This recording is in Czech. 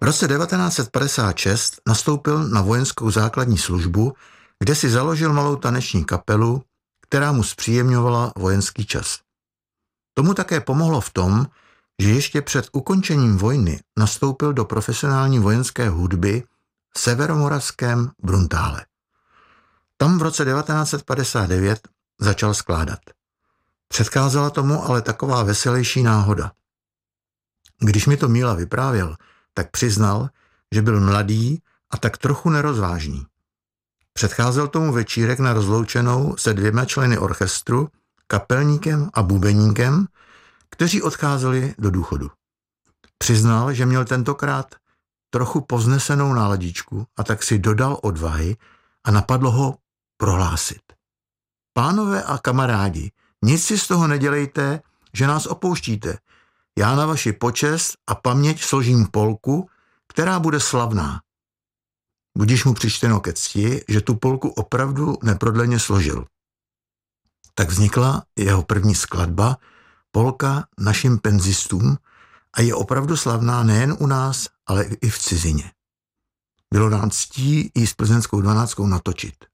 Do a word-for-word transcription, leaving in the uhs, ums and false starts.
V roce devatenáct set padesát šest nastoupil na vojenskou základní službu, kde si založil malou taneční kapelu, která mu zpříjemňovala vojenský čas. Tomu také pomohlo v tom, že ještě před ukončením vojny nastoupil do profesionální vojenské hudby v severomoravském Bruntále. Tam v roce devatenáct set padesát devět začal skládat. Předcházela tomu ale taková veselější náhoda. Když mi to Míla vyprávěl, tak přiznal, že byl mladý a tak trochu nerozvážný. Předcházel tomu večírek na rozloučenou se dvěma členy orchestru, kapelníkem a bubeníkem, kteří odcházeli do důchodu. Přiznal, že měl tentokrát trochu povznesenou náladičku a tak si dodal odvahy a napadlo ho prohlásit. Pánové a kamarádi, nic si z toho nedělejte, že nás opouštíte. Já na vaši počest a paměť složím polku, která bude slavná. Budiž mu přičteno ke cti, že tu polku opravdu neprodleně složil. Tak vznikla jeho první skladba, polka našim penzistům, a je opravdu slavná nejen u nás, ale i v cizině. Bylo nám ctí ji s plzeňskou dvanáctkou natočit.